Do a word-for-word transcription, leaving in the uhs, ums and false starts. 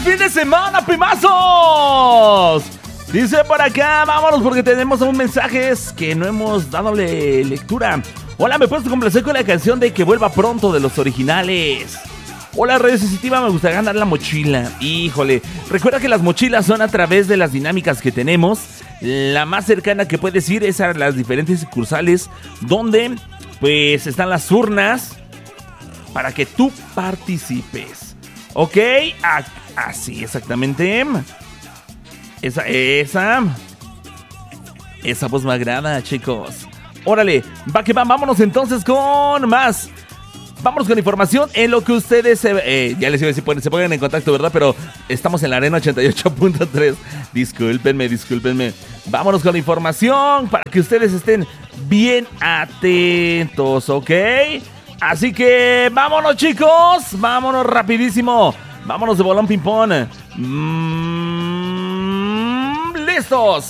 ¡Fin de semana, primazos! Dice por acá, vámonos porque tenemos aún mensajes que no hemos dadole lectura. Hola, ¿me puedes complacer con la canción de Que Vuelva Pronto de Los Originales? Hola, Radio Sensitiva, me gustaría ganar la mochila. Híjole, recuerda que las mochilas son a través de las dinámicas que tenemos. La más cercana que puedes ir es a las diferentes sucursales donde pues están las urnas para que tú participes. ¿Ok? A- así, exactamente. Esa, esa. Esa voz me agrada, chicos. Órale, va que va, vámonos entonces con más. Vámonos con información en lo que ustedes se, eh, ya les iba a decir, se pongan en contacto, ¿verdad? Pero estamos en la Arena ochenta y ocho punto tres. Discúlpenme, discúlpenme. Vámonos con la información para que ustedes estén bien atentos, ¿ok? Así que vámonos, chicos. Vámonos rapidísimo. Vámonos de bolón ping-pong. Mm, ¡Listos!